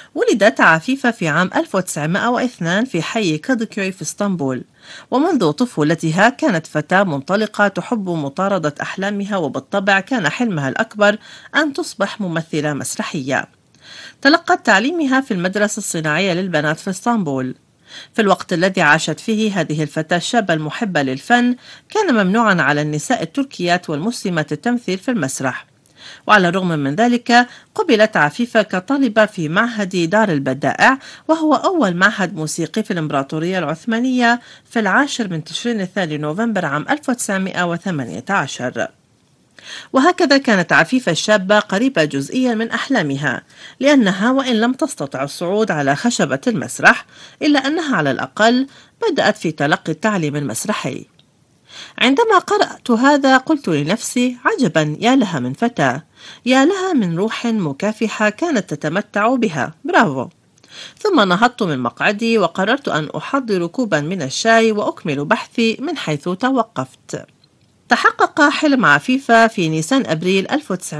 ولدت عفيفة في عام 1902 في حي كادكوي في اسطنبول، ومنذ طفولتها كانت فتاة منطلقة تحب مطاردة أحلامها، وبالطبع كان حلمها الأكبر أن تصبح ممثلة مسرحية. تلقت تعليمها في المدرسة الصناعية للبنات في اسطنبول. في الوقت الذي عاشت فيه هذه الفتاة الشابة المحبة للفن، كان ممنوعا على النساء التركيات والمسلمات التمثيل في المسرح، وعلى الرغم من ذلك قبلت عفيفة كطالبة في معهد دار البدائع، وهو أول معهد موسيقي في الإمبراطورية العثمانية، في 10 من تشرين الثاني نوفمبر عام 1918. وهكذا كانت عفيفة الشابة قريبة جزئيا من أحلامها، لأنها وإن لم تستطع الصعود على خشبة المسرح، إلا أنها على الأقل بدأت في تلقي التعليم المسرحي. عندما قرأت هذا قلت لنفسي: عجبا، يا لها من فتاة، يا لها من روح مكافحة كانت تتمتع بها، برافو. ثم نهضت من مقعدي وقررت أن أحضر كوبا من الشاي وأكمل بحثي من حيث توقفت. تحقق حلم عفيفة في نيسان أبريل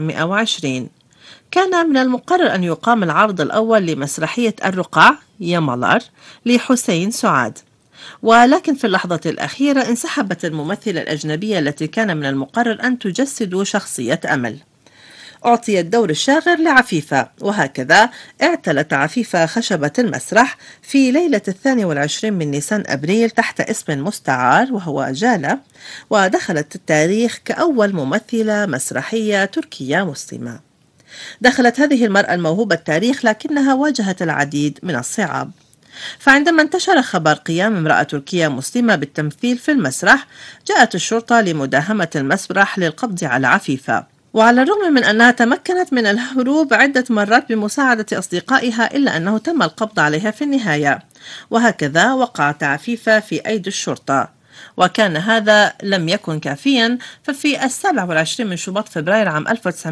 1920. كان من المقرر أن يقام العرض الأول لمسرحية الرقع يمالار لحسين سعاد، ولكن في اللحظة الأخيرة انسحبت الممثلة الأجنبية التي كان من المقرر أن تجسد شخصية أمل. أعطي الدور الشاغر لعفيفة، وهكذا اعتلت عفيفة خشبة المسرح في ليلة 22 من نيسان أبريل تحت اسم مستعار وهو جالة، ودخلت التاريخ كأول ممثلة مسرحية تركية مسلمة. دخلت هذه المرأة الموهوبة التاريخ، لكنها واجهت العديد من الصعاب. فعندما انتشر خبر قيام امرأة تركية مسلمة بالتمثيل في المسرح، جاءت الشرطة لمداهمة المسرح للقبض على عفيفة. وعلى الرغم من أنها تمكنت من الهروب عدة مرات بمساعدة أصدقائها، إلا أنه تم القبض عليها في النهاية، وهكذا وقعت عفيفة في أيدي الشرطة. وكان هذا لم يكن كافيا، ففي 27 من شباط فبراير عام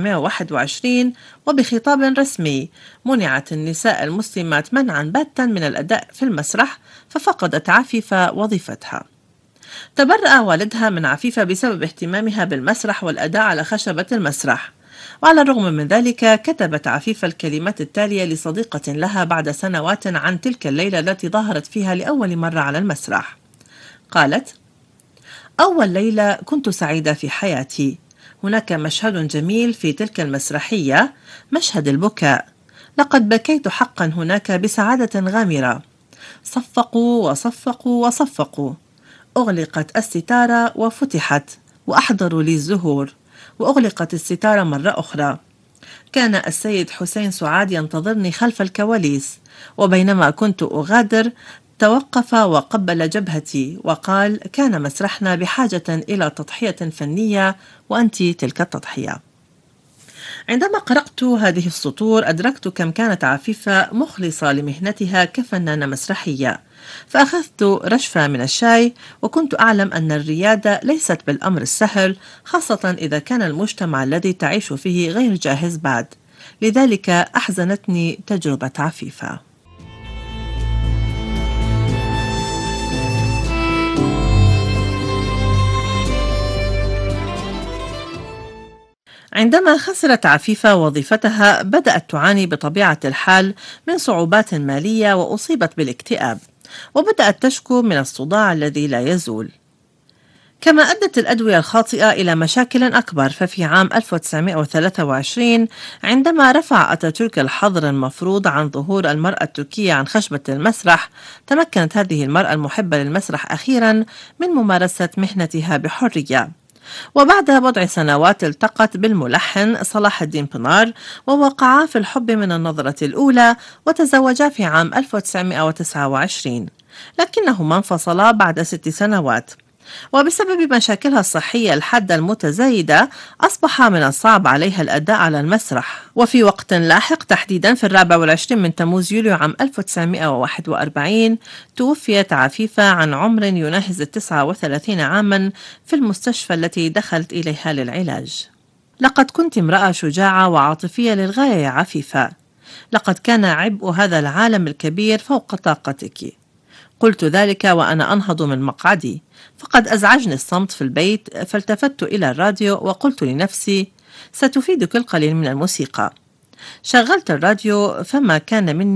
1921 وبخطاب رسمي منعت النساء المسلمات منعا باتا من الأداء في المسرح، ففقدت عفيفة وظيفتها. تبرأ والدها من عفيفة بسبب اهتمامها بالمسرح والأداء على خشبة المسرح، وعلى الرغم من ذلك كتبت عفيفة الكلمات التالية لصديقة لها بعد سنوات عن تلك الليلة التي ظهرت فيها لأول مرة على المسرح. قالت: أول ليلة كنت سعيدة في حياتي. هناك مشهد جميل في تلك المسرحية، مشهد البكاء. لقد بكيت حقا هناك بسعادة غامرة. صفقوا وصفقوا وصفقوا. أغلقت الستارة وفتحت، وأحضروا لي الزهور، وأغلقت الستارة مرة أخرى. كان السيد حسين سعاد ينتظرني خلف الكواليس، وبينما كنت أغادر توقف وقبل جبهتي وقال: كان مسرحنا بحاجة إلى تضحية فنية، وأنت تلك التضحية. عندما قرأت هذه السطور أدركت كم كانت عفيفة مخلصة لمهنتها كفنانة مسرحية، فأخذت رشفة من الشاي، وكنت أعلم أن الريادة ليست بالأمر السهل، خاصة إذا كان المجتمع الذي تعيش فيه غير جاهز بعد. لذلك أحزنتني تجربة عفيفة. عندما خسرت عفيفة وظيفتها بدأت تعاني بطبيعة الحال من صعوبات مالية، وأصيبت بالاكتئاب، وبدأت تشكو من الصداع الذي لا يزول. كما أدت الأدوية الخاطئة إلى مشاكل أكبر، ففي عام 1923 عندما رفع أتاتورك الحظر المفروض عن ظهور المرأة التركية عن خشبة المسرح، تمكنت هذه المرأة المحبة للمسرح أخيرا من ممارسة مهنتها بحرية. وبعد بضع سنوات التقت بالملحن صلاح الدين بنار، ووقعا في الحب من النظرة الأولى، وتزوجا في عام 1929، لكنهما انفصلا بعد 6 سنوات. وبسبب مشاكلها الصحية الحادة المتزايدة أصبح من الصعب عليها الأداء على المسرح. وفي وقت لاحق، تحديدا في 24 من تموز يوليو عام 1941، توفيت عفيفة عن عمر يناهز 39 عاما في المستشفى التي دخلت إليها للعلاج. لقد كنت امرأة شجاعة وعاطفية للغاية يا عفيفة. لقد كان عبء هذا العالم الكبير فوق طاقتك. قلت ذلك وأنا أنهض من مقعدي، فقد أزعجني الصمت في البيت، فالتفت إلى الراديو وقلت لنفسي: ستفيدك القليل من الموسيقى. شغلت الراديو، فما كان مني